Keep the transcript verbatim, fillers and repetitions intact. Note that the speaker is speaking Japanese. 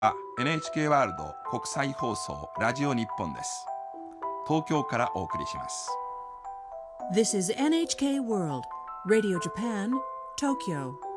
あ エヌエイチケー ワールド国際放送ラジオ日本です。東京からお送りします。 This is エヌエイチケー World Radio Japan, Tokyo.